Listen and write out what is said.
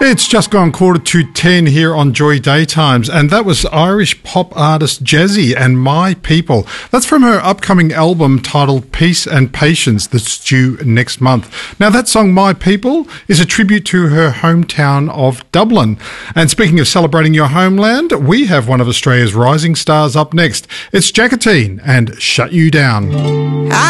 It's just gone 9:45 here on Joy Daytimes, and that was Irish pop artist Jazzy and My People. That's from her upcoming album titled Peace and Patience that's due next month. Now, that song My People is a tribute to her hometown of Dublin. And speaking of celebrating your homeland, we have one of Australia's rising stars up next. It's Jacqueline and Shut You Down.